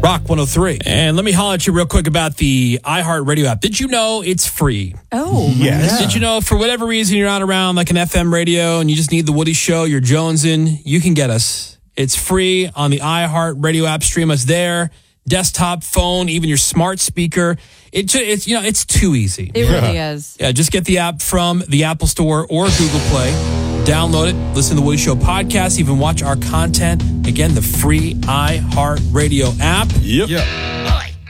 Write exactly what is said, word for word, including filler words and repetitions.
Rock one oh three. And let me holler at you real quick about the iHeartRadio app. Did you know it's free? Oh, yes. yeah. Did you know for whatever reason you're not around like an F M radio and you just need the Woody Show, you're jonesing, you can get us. It's free on the iHeartRadio app. Stream us there. Desktop, phone, even your smart speaker. It, it's, you know, it's too easy. It really is. Yeah, just get the app from the Apple Store or Google Play. Download it, listen to the Woody Show podcast, even watch our content. Again, the free iHeartRadio app. Yep. yep.